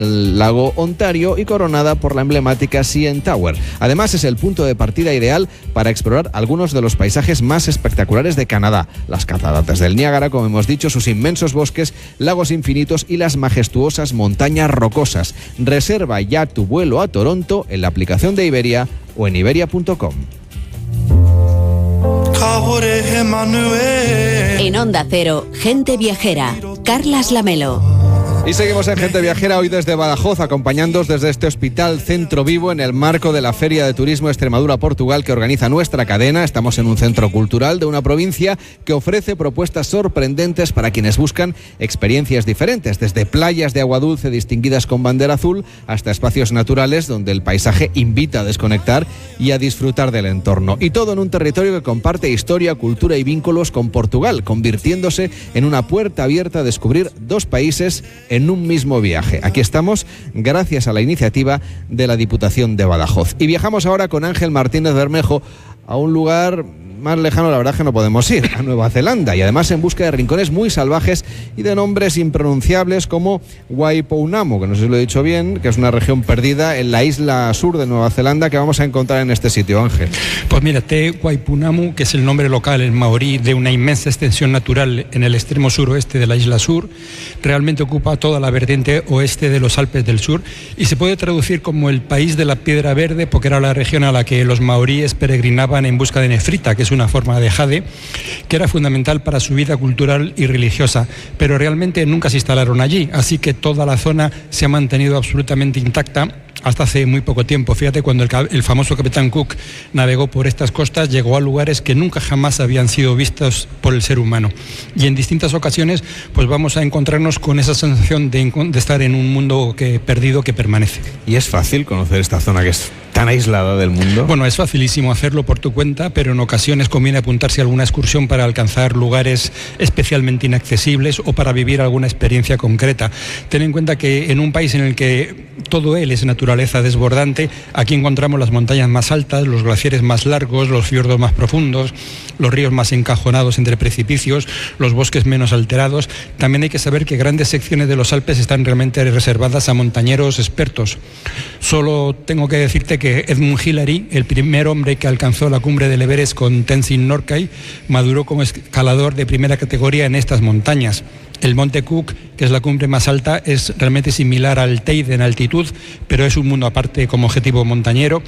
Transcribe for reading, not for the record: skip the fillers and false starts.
el lago Ontario y coronada por la emblemática CN Tower. Además, es el punto de partida ideal para explorar algunos de los paisajes más espectaculares de Canadá. Las cataratas del Niágara, como hemos dicho, sus inmensos bosques, lagos infinitos y las majestuosas montañas rocosas. Reserva ya tu vuelo a Toronto en la aplicación de Iberia o en iberia.com. En Onda Cero, Gente Viajera, Carlas Lamelo. Y seguimos en Gente Viajera, hoy desde Badajoz, acompañándoos desde este hospital Centro Vivo en el marco de la Feria de Turismo Extremadura-Portugal que organiza nuestra cadena. Estamos en un centro cultural de una provincia que ofrece propuestas sorprendentes para quienes buscan experiencias diferentes, desde playas de agua dulce distinguidas con bandera azul hasta espacios naturales donde el paisaje invita a desconectar y a disfrutar del entorno. Y todo en un territorio que comparte historia, cultura y vínculos con Portugal, convirtiéndose en una puerta abierta a descubrir dos países en un mismo viaje. Aquí estamos gracias a la iniciativa de la Diputación de Badajoz. Y viajamos ahora con Ángel Martínez Bermejo a un lugar más lejano, la verdad, que no podemos ir, a Nueva Zelanda, y además en busca de rincones muy salvajes y de nombres impronunciables como Waipounamo, que no sé si lo he dicho bien, que es una región perdida en la isla sur de Nueva Zelanda que vamos a encontrar en este sitio, Ángel. Pues mira, Te Waipunamu, que es el nombre local en maorí de una inmensa extensión natural en el extremo suroeste de la isla sur, realmente ocupa toda la vertiente oeste de los Alpes del Sur y se puede traducir como el país de la piedra verde porque era la región a la que los maoríes peregrinaban en busca de nefrita, que es una forma de jade, que era fundamental para su vida cultural y religiosa, pero realmente nunca se instalaron allí, así que toda la zona se ha mantenido absolutamente intacta hasta hace muy poco tiempo. Fíjate, cuando el famoso capitán Cook navegó por estas costas, llegó a lugares que nunca jamás habían sido vistos por el ser humano. Y en distintas ocasiones pues vamos a encontrarnos con esa sensación de estar en un mundo perdido que permanece. ¿Y es fácil conocer esta zona que es tan aislada del mundo? Bueno, es facilísimo hacerlo por tu cuenta, pero en ocasiones conviene apuntarse a alguna excursión para alcanzar lugares especialmente inaccesibles o para vivir alguna experiencia concreta. Ten en cuenta que en un país en el que todo él es naturaleza desbordante, aquí encontramos las montañas más altas, los glaciares más largos, los fiordos más profundos, los ríos más encajonados entre precipicios, los bosques menos alterados. También hay que saber que grandes secciones de los Alpes están realmente reservadas a montañeros expertos. Solo tengo que decirte que Edmund Hillary, el primer hombre que alcanzó la cumbre del Everest con Tenzin Norgay, maduró como escalador de primera categoría en estas montañas. El Monte Cook, que es la cumbre más alta, es realmente similar al Teide en altitud, pero es un mundo aparte como objetivo montañero.